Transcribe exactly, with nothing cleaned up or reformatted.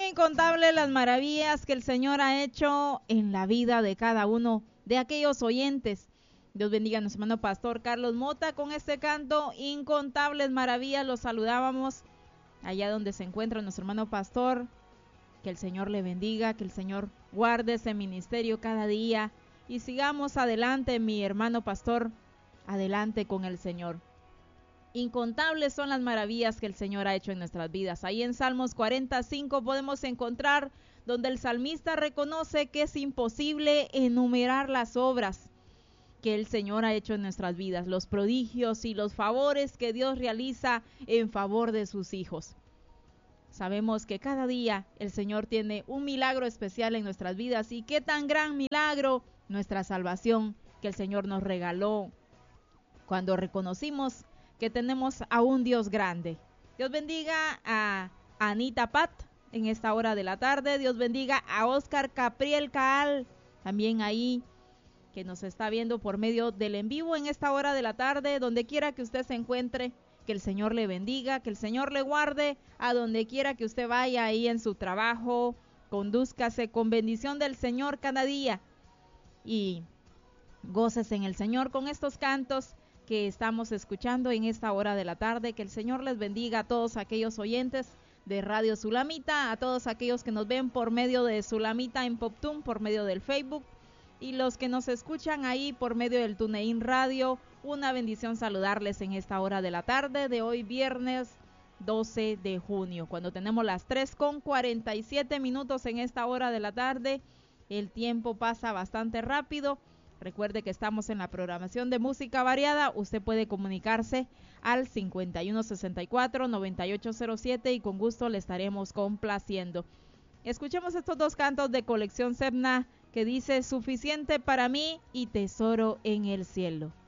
incontables las maravillas que el Señor ha hecho en la vida de cada uno de aquellos oyentes. Dios bendiga a nuestro hermano pastor Carlos Mota con este canto, incontables maravillas. Los saludábamos allá donde se encuentra nuestro hermano pastor. Que el Señor le bendiga, que el Señor guarde ese ministerio cada día y sigamos adelante, mi hermano pastor, adelante con el Señor. Incontables son las maravillas que el Señor ha hecho en nuestras vidas. Ahí en Salmos cuarenta y cinco podemos encontrar donde el salmista reconoce que es imposible enumerar las obras que el Señor ha hecho en nuestras vidas, los prodigios y los favores que Dios realiza en favor de sus hijos. Sabemos que cada día el Señor tiene un milagro especial en nuestras vidas, y qué tan gran milagro nuestra salvación que el Señor nos regaló cuando reconocimos que tenemos a un Dios grande. Dios bendiga a Anita Pat en esta hora de la tarde. Dios bendiga a Oscar Capriel Caal, también ahí que nos está viendo por medio del en vivo en esta hora de la tarde. Donde quiera que usted se encuentre, que el Señor le bendiga, que el Señor le guarde a donde quiera que usted vaya, ahí en su trabajo. Condúzcase con bendición del Señor cada día y gócese en el Señor con estos cantos que estamos escuchando en esta hora de la tarde. Que el Señor les bendiga a todos aquellos oyentes de Radio Sulamita, a todos aquellos que nos ven por medio de Sulamita en Poptune, por medio del Facebook, y los que nos escuchan ahí por medio del TuneIn Radio. Una bendición saludarles en esta hora de la tarde de hoy, viernes doce de junio, cuando tenemos las tres con cuarenta y siete minutos en esta hora de la tarde. El tiempo pasa bastante rápido. Recuerde que estamos en la programación de música variada. Usted puede comunicarse al cincuenta y uno sesenta y cuatro, noventa y ocho cero siete y con gusto le estaremos complaciendo. Escuchemos estos dos cantos de Colección Sebna que dice: suficiente para mí y tesoro en el cielo.